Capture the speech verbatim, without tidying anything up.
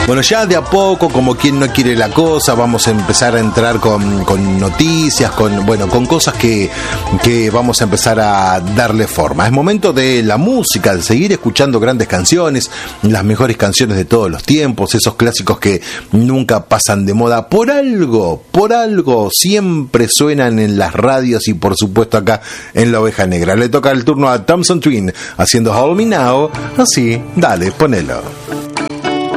Bueno, ya de a poco, como quien no quiere la cosa, vamos a empezar a entrar con, con noticias, con bueno, con cosas que, que vamos a empezar a darle forma. Es momento de la música, de seguir escuchando grandes canciones, las mejores canciones de todos los tiempos, esos clásicos que nunca pasan de moda. Por algo, por algo, siempre suenan en las radios y por supuesto acá en La Oveja Negra. Le toca el turno a Thompson Twin haciendo Hold Me Now. Así, dale, ponelo.